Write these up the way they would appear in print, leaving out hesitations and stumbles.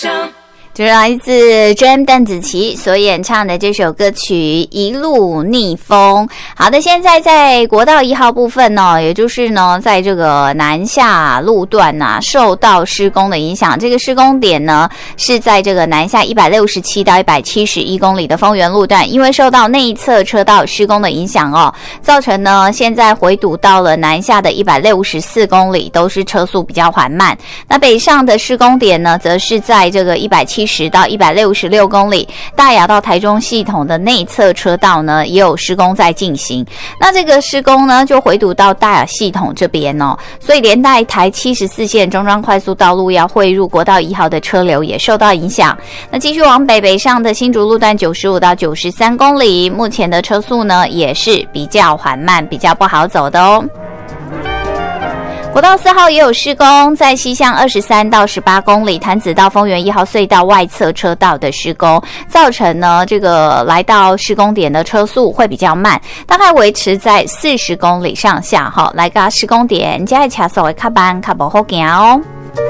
就是来自 Jam 邓紫棋所演唱的这首歌曲《一路逆风》。好的，现在在国道1号部分呢，也就是呢，在这个南下路段啊，受到施工的影响。这个施工点呢，是在这个南下167到171公里的丰原路段，因为受到内侧车道施工的影响哦，造成呢现在回堵到了南下的164公里，都是车速比较缓慢。那北上的施工点呢，则是在这个170到166公里，大雅到台中系统的内侧车道呢，也有施工在进行。那这个施工呢，就回堵到大雅系统这边哦，所以连带台74线中彰快速道路要汇入国道1号的车流也受到影响。那继续往北上的新竹路段95到93公里，目前的车速呢，也是比较缓慢，比较不好走的哦。国道4号也有施工，在西向23到18公里，潭子到丰原1号隧道外侧车道的施工，造成呢这个来到施工点的车速会比较慢，大概维持在40公里上下哈。来到施工点，这些车速会较慢，较不好行哦。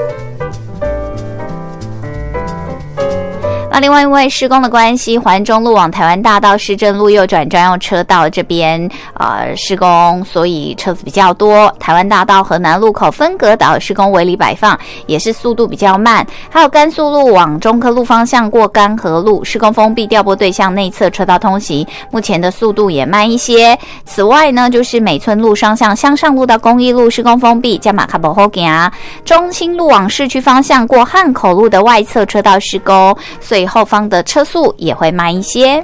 那另外因为施工的关系，环中路往台湾大道市政路右转专用车道这边施工，所以车子比较多。台湾大道河南路口分隔岛施工围篱摆放，也是速度比较慢。还有甘肃路往中科路方向过甘河路施工封闭调拨对象内侧车道通行，目前的速度也慢一些。此外呢，就是美村路双向向上路到公益路施工封闭，加马卡不好行。中清路往市区方向过汉口路的外侧车道施工，所以后方的车速也会慢一些。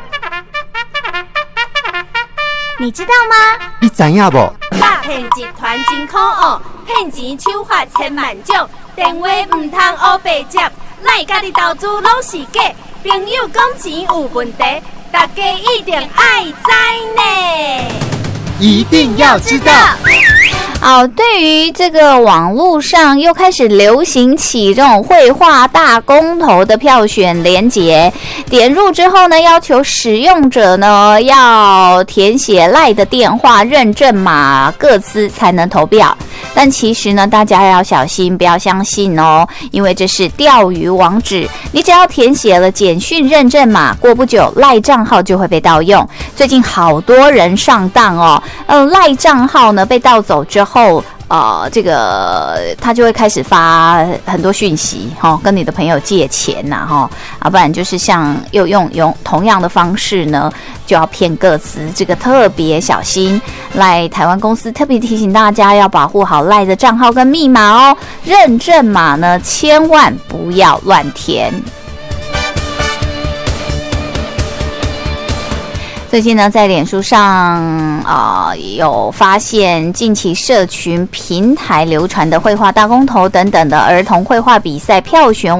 你知道吗？ 你知影不？ 诈骗集团真可恶，骗钱手法千万种，电话唔通黑白接，咱家己投资拢是假，朋友讲钱有问题，大家一定爱知呢。 一定要知道。 好，对于这个网络上又开始流行起这种绘画大公投的票选连结，点入之后呢，要求使用者呢要填写LINE的电话、认证码各资才能投票。但其实呢，大家要小心，不要相信哦，因为这是钓鱼网址。你只要填写了简讯认证码，过不久LINE账号就会被盗用。最近好多人上当哦，LINE账号呢被盗走之后，这个他就会开始发很多讯息跟你的朋友借钱呐不然就是像又用同样的方式呢，就要骗个资，这个特别小心。LINE台湾公司特别提醒大家要保护好LINE的账号跟密码哦，认证码呢千万不要乱填。最近呢，在脸书上有发现近期社群平台流传的绘画大公投等等的儿童绘画比赛票选